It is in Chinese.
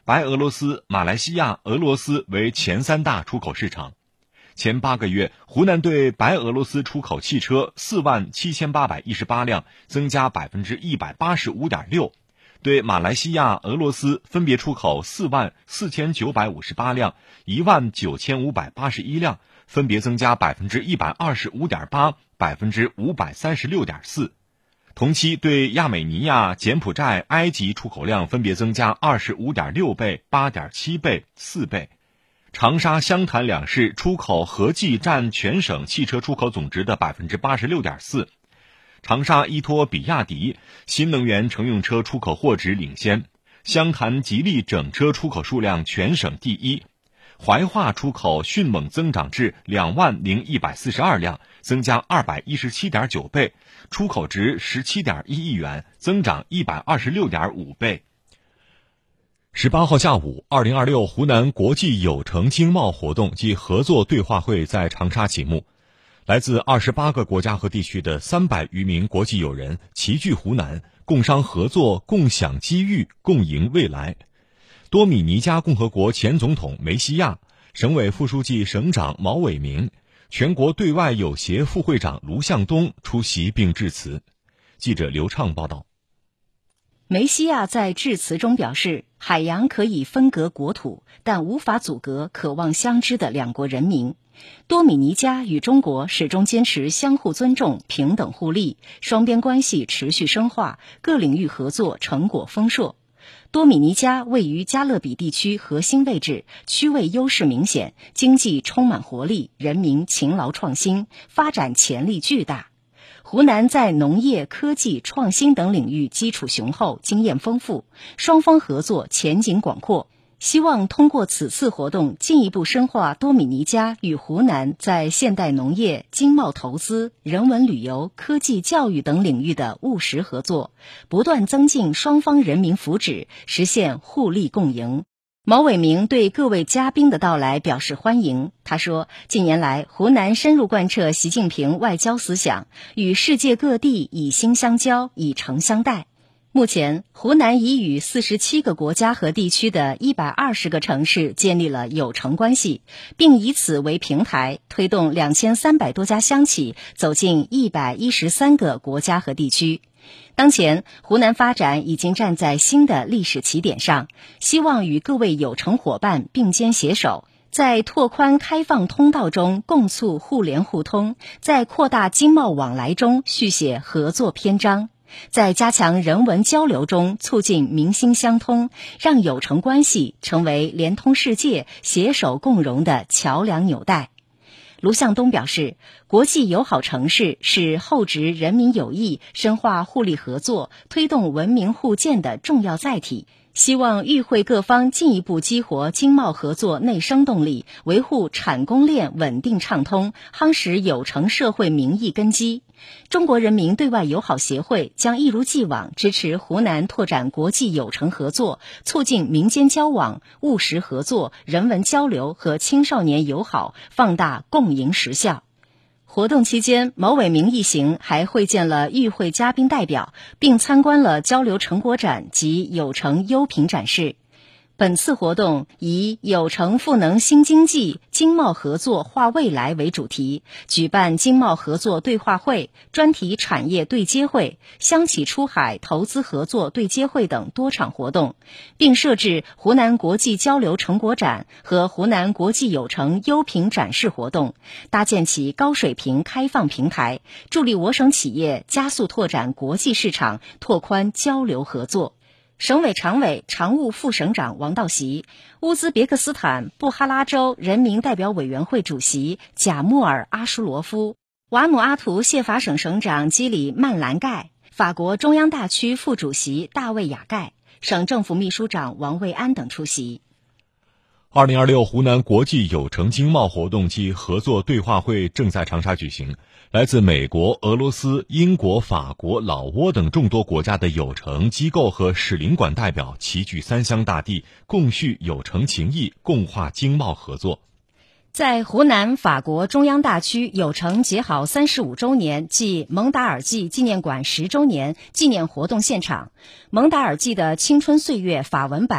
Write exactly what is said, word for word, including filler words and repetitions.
白俄罗斯、马来西亚、俄罗斯为前三大出口市场。前八个月，湖南对白俄罗斯出口汽车四万七千八百一十八辆，增加百分之一百八十五点六；对马来西亚、俄罗斯分别出口四万四千九百五十八辆、一万九千五百八十一辆，分别增加百分之一百二十五点八、百分之五百三十六点四。同期对亚美尼亚、柬埔寨、埃及出口量分别增加二十五点六倍、八点七倍、四倍。长沙、湘潭两市出口合计占全省汽车出口总值的百分之八十六点四。长沙依托比亚迪新能源乘用车出口货值领先，湘潭吉利整车出口数量全省第一。怀化出口迅猛增长至两万零一百四十二辆，增加二百一十七点九倍，出口值十七点一亿元，增长一百二十六点五倍。十八号下午，二零二六湖南国际有成经贸活动暨合作对话会在长沙启幕。来自二十八个国家和地区的三百余名国际友人齐聚湖南，共商合作，共享机遇，共赢未来。多米尼加共和国前总统梅西亚、省委副书记、省长毛伟明、全国对外友协副会长卢向东出席并致辞。记者刘畅报道。 梅西亚在致辞中表示，海洋可以分隔国土，但无法阻隔渴望相知的两国人民。多米尼加与中国始终坚持相互尊重、平等互利，双边关系持续深化，各领域合作成果丰硕。多米尼加位于加勒比地区核心位置，区位优势明显，经济充满活力，人民勤劳创新，发展潜力巨大。湖南在农业、科技、创新等领域基础雄厚，经验丰富，双方合作前景广阔。希望通过此次活动进一步深化多米尼加与湖南在现代农业、经贸投资、人文旅游、科技教育等领域的务实合作，不断增进双方人民福祉，实现互利共赢。毛伟明对各位嘉宾的到来表示欢迎。他说，近年来湖南深入贯彻习近平外交思想，与世界各地以心相交，以诚相待。目前，湖南已与四十七个国家和地区的一百二十个城市建立了友城关系，并以此为平台，推动两千三百多家乡企走进一百一十三个国家和地区。当前，湖南发展已经站在新的历史起点上，希望与各位友城伙伴并肩携手，在拓宽开放通道中共促互联互通，在扩大经贸往来中续写合作篇章，在加强人文交流中促进民心相通，让友城关系成为连通世界、携手共荣的桥梁纽带。卢向东表示，国际友好城市是厚植人民友谊、深化互利合作、推动文明互鉴的重要载体，希望与会各方进一步激活经贸合作内生动力，维护产供链稳定畅通，夯实友城社会民意根基。中国人民对外友好协会将一如既往支持湖南拓展国际友城合作，促进民间交往、务实合作、人文交流和青少年友好，放大共赢实效。活动期间，毛伟明一行还会见了与会嘉宾代表，并参观了交流成果展及友城优品展示。本次活动以友城赋能新经济、经贸合作化未来为主题，举办经贸合作对话会、专题产业对接会、乡企出海投资合作对接会等多场活动，并设置湖南国际交流成果展和湖南国际友城优品展示活动，搭建起高水平开放平台，助力我省企业加速拓展国际市场，拓宽交流合作。省委常委、常务副省长王道习，乌兹别克斯坦布哈拉州人民代表委员会主席贾穆尔阿舒罗夫，瓦努阿图谢法省省长基里曼兰盖，法国中央大区副主席大卫雅盖，省政府秘书长王卫安等出席。 二零二六湖南国际友城经贸活动暨合作对话会正在长沙举行，来自美国、俄罗斯、英国、法国、老挝等众多国家的友城机构和使领馆代表齐聚三湘大地，共叙友城情谊，共话经贸合作。 在湖南法国中央大区友城结好三十五周年暨蒙达尔季纪念馆十周年纪念活动现场，蒙达尔季的青春岁月法文版